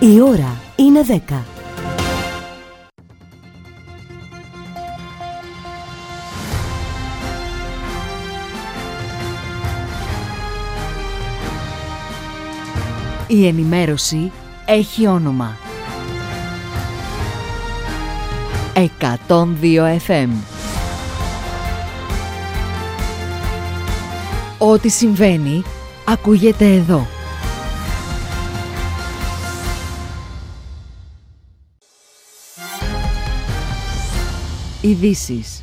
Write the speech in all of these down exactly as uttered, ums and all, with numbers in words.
Η ώρα είναι δέκα. Η ενημέρωση έχει όνομα. εκατόν δύο εφ εμ. Ό,τι συμβαίνει, ακούγεται εδώ. Ειδήσεις.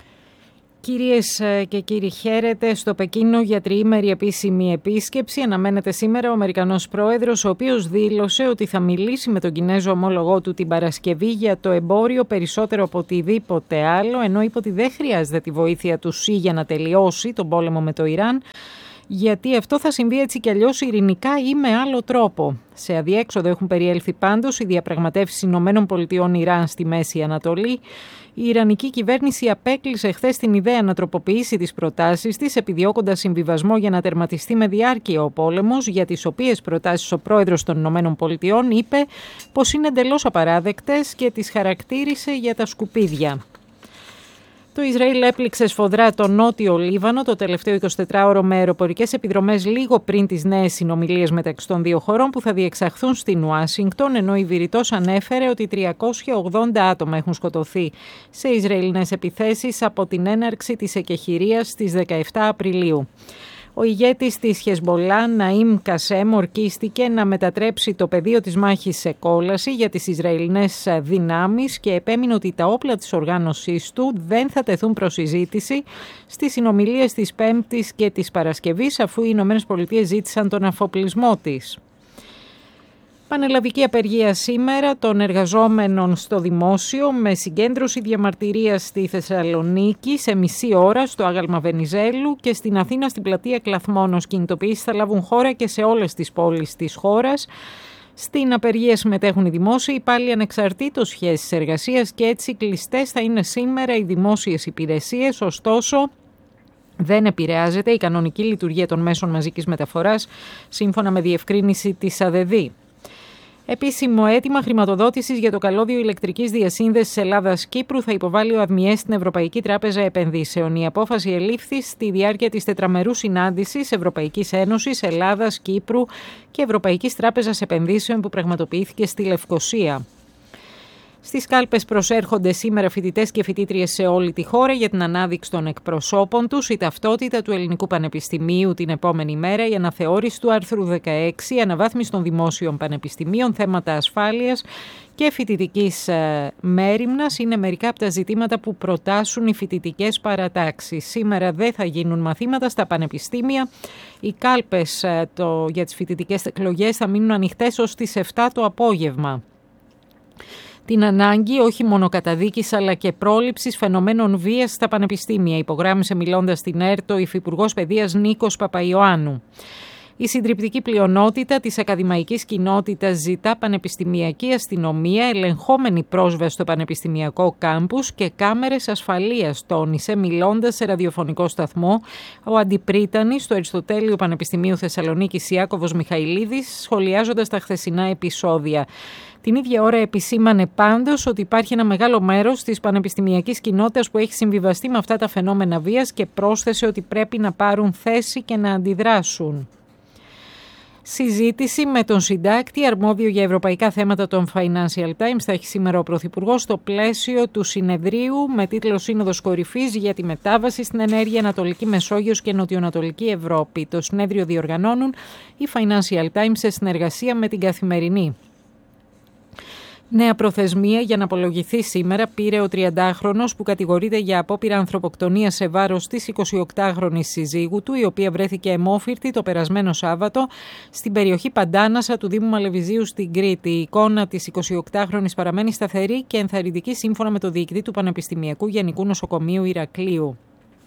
Κυρίες και κύριοι, χαίρετε. Στο Πεκίνο για τριήμερη επίσημη επίσκεψη αναμένεται σήμερα ο Αμερικανός πρόεδρος, ο οποίος δήλωσε ότι θα μιλήσει με τον Κινέζο ομόλογό του την Παρασκευή για το εμπόριο περισσότερο από οτιδήποτε άλλο, ενώ είπε ότι δεν χρειάζεται τη βοήθεια του ΣΥ για να τελειώσει τον πόλεμο με το Ιράν, γιατί αυτό θα συμβεί έτσι κι αλλιώς ειρηνικά ή με άλλο τρόπο. Σε αδιέξοδο έχουν περιέλθει πάντως οι διαπραγματεύσεις Ηνωμένων Πολιτειών Ιράν στη Μέση Ανατολή. Η Ιρανική κυβέρνηση απέκλεισε χθες την ιδέα να τροποποιήσει τις προτάσεις της, επιδιώκοντας συμβιβασμό για να τερματιστεί με διάρκεια ο πόλεμος, για τις οποίες προτάσεις ο πρόεδρος των Ηνωμένων Πολιτειών είπε πως είναι εντελώς απαράδεκτες και τις χαρακτήρισε για τα σκουπίδια. Το Ισραήλ έπληξε σφοδρά το νότιο Λίβανο το τελευταίο εικοσιτετράωρο με αεροπορικές επιδρομές λίγο πριν τις νέες συνομιλίες μεταξύ των δύο χωρών που θα διεξαχθούν στην Ουάσιγκτον, ενώ η Βηρητός ανέφερε ότι τριακόσια ογδόντα άτομα έχουν σκοτωθεί σε Ισραηλινές επιθέσεις από την έναρξη της εκεχηρίας στις δεκαεπτά Απριλίου. Ο ηγέτης της Χεσμπολά, Ναΐμ Κασέμ, ορκίστηκε να μετατρέψει το πεδίο της μάχης σε κόλαση για τις Ισραηλινές δυνάμεις και επέμεινε ότι τα όπλα της οργάνωσής του δεν θα τεθούν προς συζήτηση στις συνομιλίες της Πέμπτης και της Παρασκευής, αφού οι Ηνωμένες Πολιτείες ζήτησαν τον αφοπλισμό της. Πανελλαδική απεργία σήμερα των εργαζόμενων στο δημόσιο με συγκέντρωση διαμαρτυρίας στη Θεσσαλονίκη σε μισή ώρα στο άγαλμα Βενιζέλου και στην Αθήνα στην πλατεία Κλαθμόνος. Κινητοποιήσεις θα λάβουν χώρα και σε όλες τις πόλεις της χώρας. Στην απεργία συμμετέχουν οι δημόσιοι, πάλι ανεξαρτήτως σχέσης εργασίας και έτσι κλειστές θα είναι σήμερα οι δημόσιες υπηρεσίες, ωστόσο δεν επηρεάζεται η κανονική λειτουργία των μέσων μαζικής μεταφοράς, σύμφωνα με διευκρίνηση της ΑΔΕΔΗ. Επίσημο αίτημα χρηματοδότησης για το καλώδιο ηλεκτρικής διασύνδεσης Ελλάδας-Κύπρου θα υποβάλει ο ΑΔΜΙΕ στην Ευρωπαϊκή Τράπεζα Επενδύσεων. Η απόφαση ελήφθη στη διάρκεια της τετραμερούς συνάντησης Ευρωπαϊκής Ένωσης, Ελλάδας, Κύπρου και Ευρωπαϊκής Τράπεζας Επενδύσεων που πραγματοποιήθηκε στη Λευκοσία. Στις κάλπες προσέρχονται σήμερα φοιτητές και φοιτήτριες σε όλη τη χώρα για την ανάδειξη των εκπροσώπων τους, η ταυτότητα του Ελληνικού Πανεπιστημίου την επόμενη μέρα, η αναθεώρηση του άρθρου δεκαέξι, η αναβάθμιση των δημόσιων πανεπιστημίων, θέματα ασφάλειας και φοιτητικής ε, μέριμνας είναι μερικά από τα ζητήματα που προτάσουν οι φοιτητικές παρατάξεις. Σήμερα δεν θα γίνουν μαθήματα στα πανεπιστήμια. Οι κάλπες ε, το, για τις φοιτητικές εκλογές θα μείνουν ανοιχτές ως τις επτά το απόγευμα. Την ανάγκη όχι μόνο καταδίκης αλλά και πρόληψης φαινομένων βίας στα πανεπιστήμια, υπογράμμισε μιλώντας στην ΕΡΤ ο Υφυπουργός Παιδείας Νίκος Παπαϊωάννου. Η συντριπτική πλειονότητα της ακαδημαϊκής κοινότητας ζητά πανεπιστημιακή αστυνομία, ελεγχόμενη πρόσβαση στο πανεπιστημιακό κάμπους και κάμερες ασφαλείας, τόνισε μιλώντας σε ραδιοφωνικό σταθμό ο αντιπρίτανης του Αριστοτέλειου Πανεπιστημίου Θεσσαλονίκης Ιάκωβος Μιχαηλίδης, σχολιάζοντας τα χθεσινά επεισόδια. Την ίδια ώρα επισήμανε πάντως ότι υπάρχει ένα μεγάλο μέρος της πανεπιστημιακής κοινότητας που έχει συμβιβαστεί με αυτά τα φαινόμενα βίας και πρόσθεσε ότι πρέπει να πάρουν θέση και να αντιδράσουν. Συζήτηση με τον συντάκτη αρμόδιο για ευρωπαϊκά θέματα των Financial Times θα έχει σήμερα ο Πρωθυπουργός στο πλαίσιο του συνεδρίου με τίτλο Σύνοδος Κορυφής για τη μετάβαση στην ενέργεια Ανατολική Μεσόγειος και Νοτιοανατολική Ευρώπη. Το συνέδριο διοργανώνουν οι Financial Times σε συνεργασία με την Καθημερινή. Νέα προθεσμία για να απολογηθεί σήμερα πήρε ο τριαντάχρονος που κατηγορείται για απόπειρα ανθρωποκτονία σε βάρος της εικοσιοκτάχρονης συζύγου του, η οποία βρέθηκε αιμόφυρτη το περασμένο Σάββατο στην περιοχή Παντάνασα του Δήμου Μαλεβιζίου στην Κρήτη. Η εικόνα της εικοσιοκτάχρονης παραμένει σταθερή και ενθαρρυντική σύμφωνα με το διοικητή του Πανεπιστημιακού Γενικού Νοσοκομείου Ηρακλείου.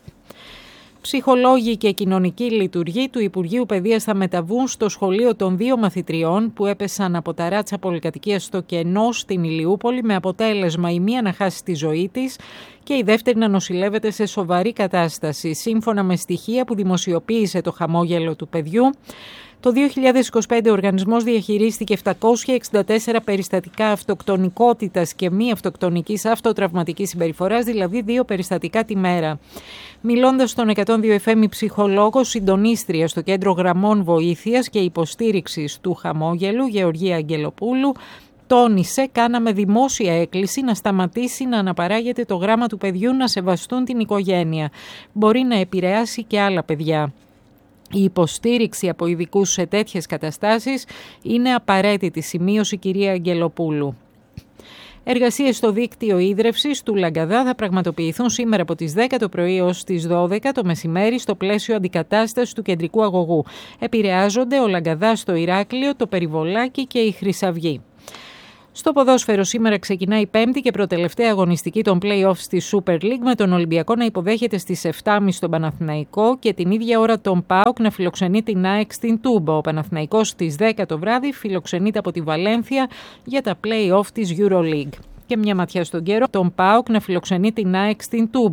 Ψυχολόγοι και κοινωνικοί λειτουργοί του Υπουργείου Παιδείας θα μεταβούν στο σχολείο των δύο μαθητριών που έπεσαν από τα ράτσα πολυκατοικίας στο κενό στην Ηλιούπολη, με αποτέλεσμα η μία να χάσει τη ζωή της και η δεύτερη να νοσηλεύεται σε σοβαρή κατάσταση. Σύμφωνα με στοιχεία που δημοσιοποίησε το χαμόγελο του παιδιού, Το δύο χιλιάδες είκοσι πέντε ο οργανισμός διαχειρίστηκε επτακόσια εξήντα τέσσερα περιστατικά αυτοκτονικότητας και μη αυτοκτονικής αυτοτραυματικής συμπεριφοράς, δηλαδή δύο περιστατικά τη μέρα. Μιλώντας στον εκατόν δύο εφ εμ, η ψυχολόγος συντονίστρια στο Κέντρο Γραμμών Βοήθειας και Υποστήριξης του Χαμόγελου, Γεωργία Αγγελοπούλου, τόνισε: κάναμε δημόσια έκκληση να σταματήσει να αναπαράγεται το γράμμα του παιδιού, να σεβαστούν την οικογένεια. Μπορεί να επηρεάσει και άλλα παιδιά. Η υποστήριξη από ειδικούς σε τέτοιες καταστάσεις είναι απαραίτητη, σημείωσε η κυρία Αγγελοπούλου. Εργασίες στο δίκτυο ίδρευσης του Λαγκαδά θα πραγματοποιηθούν σήμερα από τις δέκα το πρωί ως τις δώδεκα το μεσημέρι στο πλαίσιο αντικατάστασης του κεντρικού αγωγού. Επηρεάζονται ο Λαγκαδάς στο Ηράκλειο, το Περιβολάκι και η Χρυσαυγή. Στο ποδόσφαιρο σήμερα ξεκινάει η πέμπτη και προτελευταία αγωνιστική των play-offs στη Super League, με τον Ολυμπιακό να υποδέχεται στις επτά και μισή τον Παναθηναϊκό και την ίδια ώρα τον ΠΑΟΚ να φιλοξενεί την ΑΕΚ στην Τούμπα. Ο Παναθηναϊκός στις δέκα το βράδυ φιλοξενείται από τη Βαλένθια για τα play-off της EuroLeague. Και μια ματιά στον καιρό, τον ΠΑΟΚ να φιλοξενεί την ΑΕΚ στην Τούμπα.